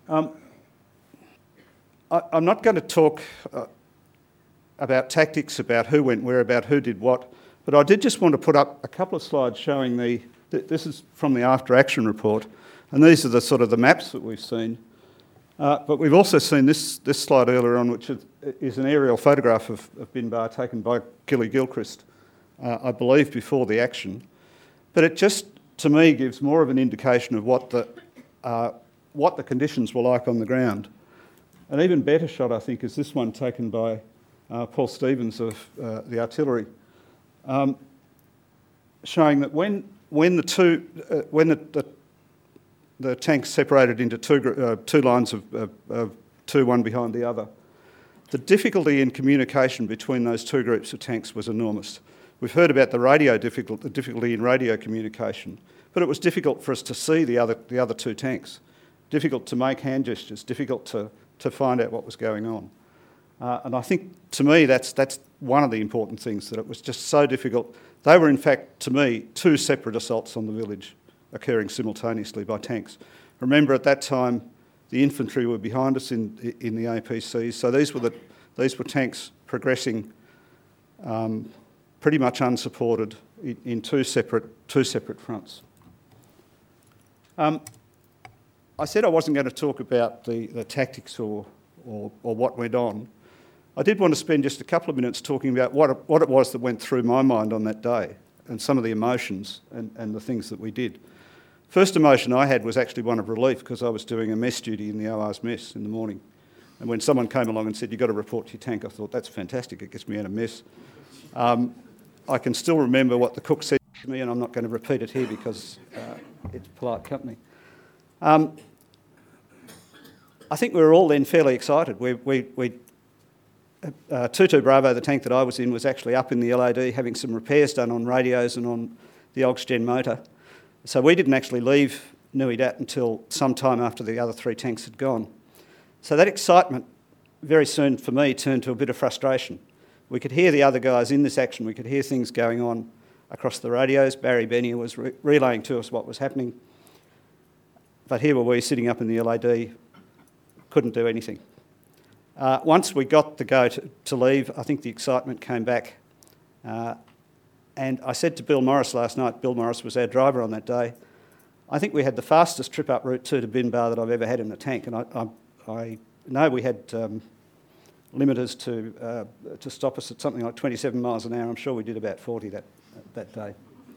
I'm not going to talk about tactics, about who went where, about who did what, but I did just want to put up a couple of slides showing this is from the after action report, and these are the sort of the maps that we've seen. But we've also seen this slide earlier on, which is an aerial photograph of Binbar taken by Gilly Gilchrist, I believe before the action. But it just, to me, gives more of an indication of what the conditions were like on the ground. An even better shot, I think, is this one taken by Paul Stevens of the artillery, showing that when the tanks separated into two lines of two, one behind the other, the difficulty in communication between those two groups of tanks was enormous. We've heard about the difficulty in radio communication, but it was difficult for us to see the other two tanks, difficult to make hand gestures, difficult to find out what was going on. And I think, to me, that's one of the important things, that it was just so difficult. They were, in fact, to me, two separate assaults on the village occurring simultaneously by tanks. Remember, at that time, the infantry were behind us in the APCs, so these were tanks progressing pretty much unsupported in two separate fronts. I said I wasn't going to talk about the tactics or what went on. I did want to spend just a couple of minutes talking about what it was that went through my mind on that day and some of the emotions and the things that we did. First emotion I had was actually one of relief, because I was doing a mess duty in the OR's mess in the morning. And when someone came along and said, "You've got to report to your tank," I thought, that's fantastic, it gets me out of mess. I can still remember what the cook said to me, and I'm not going to repeat it here because it's polite company. I think we were all then fairly excited. 22 Bravo, the tank that I was in, was actually up in the LAD having some repairs done on radios and on the Oxgen motor. So we didn't actually leave Nui Dat until some time after the other three tanks had gone. So that excitement very soon for me turned to a bit of frustration. We could hear the other guys in this action, we could hear things going on across the radios. Barry Bennier was relaying to us what was happening. But here were we sitting up in the LAD, couldn't do anything. Once we got the go to leave, I think the excitement came back. And I said to Bill Morris last night, Bill Morris was our driver on that day, I think we had the fastest trip up Route 2 to Binbar that I've ever had in a tank. And I know we had limiters to stop us at something like 27 miles an hour. I'm sure we did about 40 that day.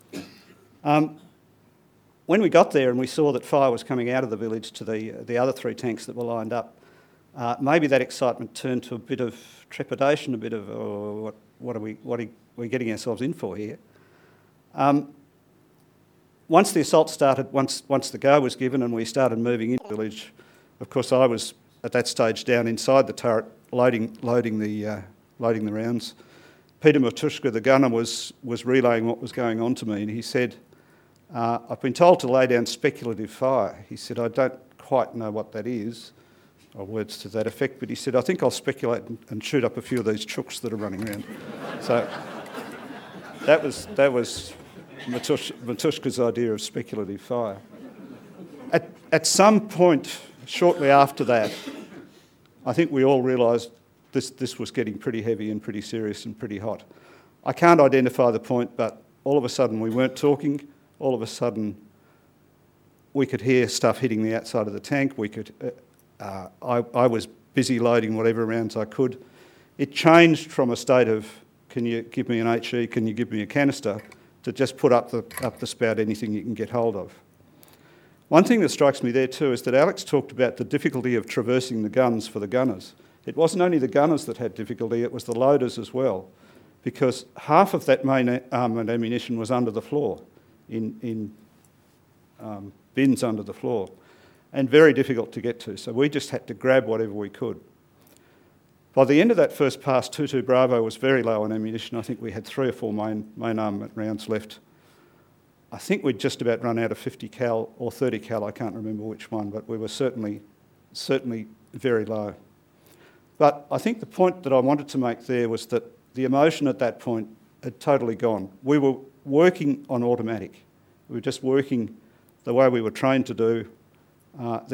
When we got there and we saw that fire was coming out of the village to the other three tanks that were lined up, maybe that excitement turned to a bit of trepidation, a bit of, oh, what are we getting ourselves in for here? Once the assault started, once the go was given and we started moving into the village, of course I was at that stage down inside the turret loading the rounds. Peter Matushka, the gunner, was relaying what was going on to me, and he said, "I've been told to lay down speculative fire." He said, "I don't quite know what that is," or words to that effect, but he said, "I think I'll speculate and shoot up a few of these chooks that are running around." So that was Matushka's idea of speculative fire. At some point shortly after that, I think we all realised this was getting pretty heavy and pretty serious and pretty hot. I can't identify the point, but all of a sudden we weren't talking. All of a sudden we could hear stuff hitting the outside of the tank. I was busy loading whatever rounds I could. It changed from a state of, can you give me an HE, can you give me a canister, to just put up the spout anything you can get hold of. One thing that strikes me there too is that Alex talked about the difficulty of traversing the guns for the gunners. It wasn't only the gunners that had difficulty, it was the loaders as well, because half of that main armament ammunition was under the floor, in bins under the floor, and very difficult to get to, so we just had to grab whatever we could. By the end of that first pass, 22 Bravo was very low on ammunition. I think we had 3 or 4 main armament rounds left. I think we'd just about run out of 50 cal or 30 cal, I can't remember which one, but we were certainly very low. But I think the point that I wanted to make there was that the emotion at that point had totally gone. We were working on automatic. We were just working the way we were trained to do.